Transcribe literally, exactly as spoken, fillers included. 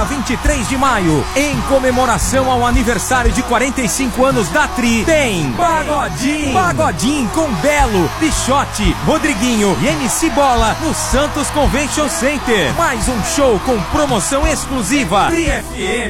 dia vinte e três de maio, em comemoração ao aniversário de quarenta e cinco anos da Tri, tem Pagodinho, Pagodinho com Belo, Pichote, Rodriguinho e M C Bola no Santos Convention Center. Mais um show com promoção exclusiva. Tri F M.